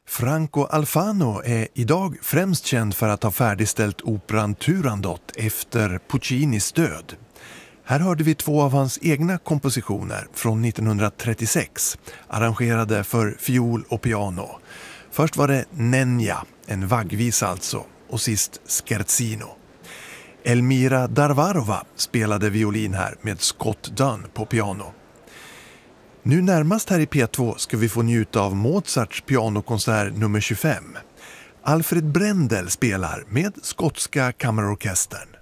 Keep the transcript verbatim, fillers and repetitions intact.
Franco Alfano är idag främst känd för att ha färdigställt operan Turandot efter Puccinis död. Här hörde vi två av hans egna kompositioner från nittonhundratrettiosex, arrangerade för fiol och piano. Först var det Nenia, en vaggvisa alltså, och sist Scherzino. Elmira Darvarova spelade violin här med Scott Dunn på piano. Nu närmast här i P två ska vi få njuta av Mozarts pianokonsert nummer tjugofem. Alfred Brendel spelar med skotska kammarorkestern.